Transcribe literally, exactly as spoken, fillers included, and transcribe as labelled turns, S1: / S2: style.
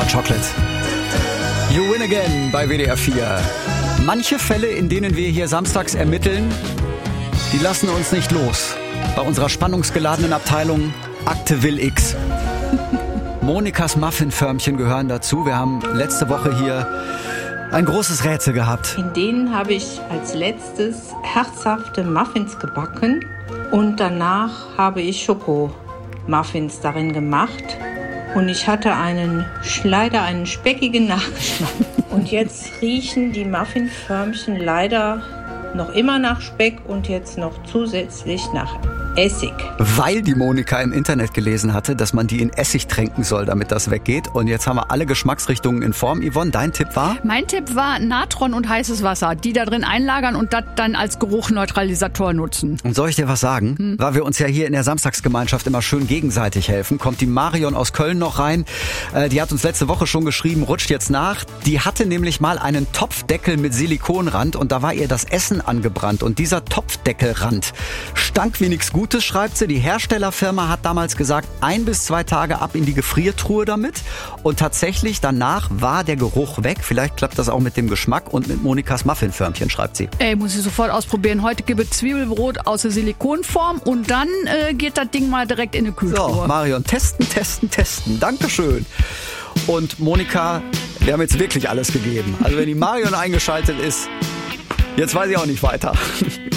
S1: Hot Chocolate. You win again bei W D R vier. Manche Fälle, in denen wir hier samstags ermitteln, die lassen uns nicht los. Bei unserer spannungsgeladenen Abteilung Akte Will X. Monikas Muffinförmchen gehören dazu. Wir haben letzte Woche hier ein großes Rätsel gehabt.
S2: In denen habe ich als letztes herzhafte Muffins gebacken und danach habe ich Schokomuffins darin gemacht. Und ich hatte einen leider einen speckigen Nachgeschmack. Und jetzt riechen die Muffinförmchen leider noch immer nach Speck und jetzt noch zusätzlich nach Essig.
S1: Weil die Monika im Internet gelesen hatte, dass man die in Essig tränken soll, damit das weggeht. Und jetzt haben wir alle Geschmacksrichtungen in Form. Yvonne, dein Tipp war?
S3: Mein Tipp war Natron und heißes Wasser. Die da drin einlagern und das dann als Geruchneutralisator nutzen.
S1: Und soll ich dir was sagen? Hm. Weil wir uns ja hier in der Samstagsgemeinschaft immer schön gegenseitig helfen, kommt die Marion aus Köln noch rein. Äh, die hat uns letzte Woche schon geschrieben, rutscht jetzt nach. Die hatte nämlich mal einen Topfdeckel mit Silikonrand und da war ihr das Essen angebrannt. Und dieser Topfdeckelrand stank wie nichts Gutes, schreibt sie. Die Herstellerfirma hat damals gesagt, ein bis zwei Tage ab in die Gefriertruhe damit. Und tatsächlich danach war der Geruch weg. Vielleicht klappt das auch mit dem Geschmack und mit Monikas Muffinförmchen, schreibt sie.
S3: Ey, muss ich sofort ausprobieren. Heute gibt es Zwiebelbrot aus der Silikonform und dann äh, geht das Ding mal direkt in die Kühltruhe.
S1: So, Marion, testen, testen, testen. Dankeschön. Und Monika, wir haben jetzt wirklich alles gegeben. Also wenn die Marion eingeschaltet ist, jetzt weiß ich auch nicht weiter.